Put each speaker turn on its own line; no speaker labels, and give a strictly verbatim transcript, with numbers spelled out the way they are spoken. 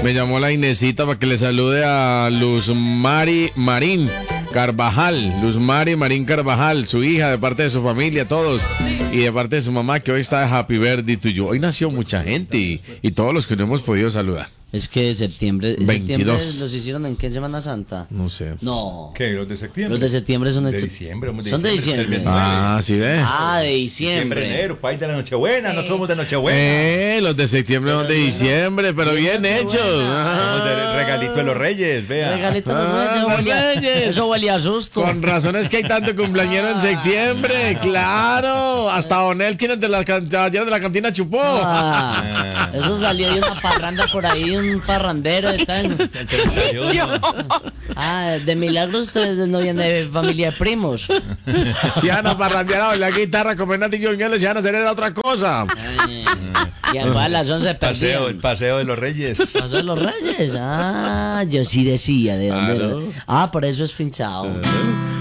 Me llamó la Inesita para que le salude a Luz Mari Marín Carvajal, Luz Mari Marín Carvajal, su hija, de parte de su familia, todos, y de parte de su mamá, que hoy está de Happy Birthday to you. Hoy nació mucha gente y, y todos los que no hemos podido saludar.
Es que de septiembre,
veintidós.
septiembre los hicieron en qué Semana Santa.
No sé.
No.
¿Qué? ¿Los de septiembre?
Los de septiembre son
de
de
diciembre. De
son de
diciembre.
diciembre.
Ah, sí ve.
Ah, de diciembre.
Diciembre, enero, país de la Nochebuena,
Sí.
no somos de Nochebuena.
Eh, los de septiembre son de diciembre, pero bien hechos.
Somos de
Ah.
regalito de los Reyes, vea.
Regalito de los
Ah,
Reyes, eso
los
huele-
Reyes.
Eso huele a susto.
Con razón es que hay tanto cumpleañero en septiembre, claro. Hasta Don Elkin, el de la, can- ayer de la cantina, chupó.
Ah, eso salió de una parranda por ahí, un parrandero de tal. Ah, de milagro ustedes no vienen de familia de primos.
Si van a parrandear a bailar guitarra, comer natillos ñoles, si van a hacer era otra cosa.
Ay, y a las once se
Paseo, el
perdían.
paseo de los Reyes.
Pasó de los Reyes. Ah, yo sí decía de dónde
Claro.
era. Ah, por eso es pinchado.